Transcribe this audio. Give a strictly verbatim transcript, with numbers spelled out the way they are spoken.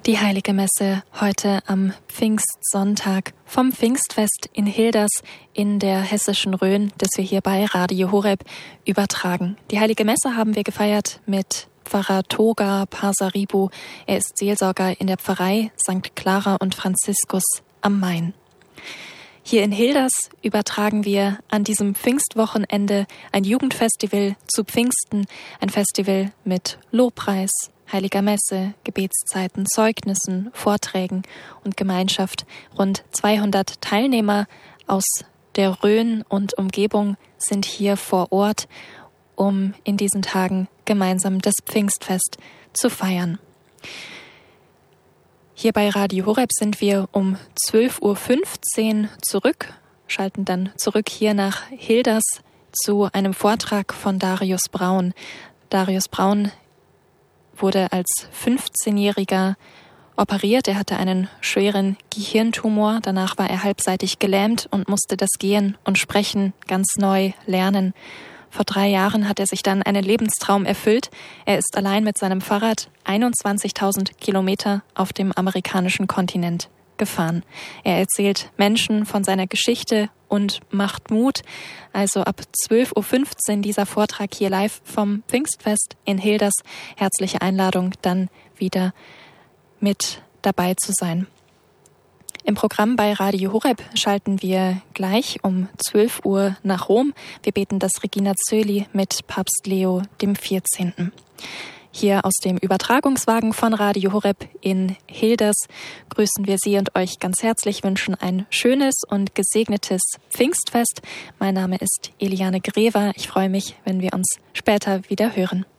Die Heilige Messe heute am Pfingstsonntag vom Pfingstfest in Hilders in der hessischen Rhön, das wir hier bei Radio Horeb übertragen. Die Heilige Messe haben wir gefeiert mit Pfarrer Toga Pasaribu. Er ist Seelsorger in der Pfarrei Sankt Clara und Franziskus am Main. Hier in Hilders übertragen wir an diesem Pfingstwochenende ein Jugendfestival zu Pfingsten, ein Festival mit Lobpreis, Heiliger Messe, Gebetszeiten, Zeugnissen, Vorträgen und Gemeinschaft. Rund zweihundert Teilnehmer aus der Rhön und Umgebung sind hier vor Ort, um in diesen Tagen gemeinsam das Pfingstfest zu feiern. Hier bei Radio Horeb sind wir um zwölf Uhr fünfzehn zurück, schalten dann zurück hier nach Hilders zu einem Vortrag von Darius Braun. Darius Braun wurde als fünfzehnjähriger operiert. Er hatte einen schweren Gehirntumor. Danach war er halbseitig gelähmt und musste das Gehen und Sprechen ganz neu lernen. Vor drei Jahren hat er sich dann einen Lebenstraum erfüllt. Er ist allein mit seinem Fahrrad einundzwanzigtausend Kilometer auf dem amerikanischen Kontinent gefahren. Er erzählt Menschen von seiner Geschichte und macht Mut. Also ab zwölf Uhr fünfzehn dieser Vortrag hier live vom Pfingstfest in Hilders. Herzliche Einladung, dann wieder mit dabei zu sein. Im Programm bei Radio Horeb schalten wir gleich um zwölf Uhr nach Rom. Wir beten das Regina Coeli mit Papst Leo dem vierzehnten Hier aus dem Übertragungswagen von Radio Horeb in Hilders grüßen wir Sie und euch ganz herzlich, wünschen ein schönes und gesegnetes Pfingstfest. Mein Name ist Eliane Grever. Ich freue mich, wenn wir uns später wieder hören.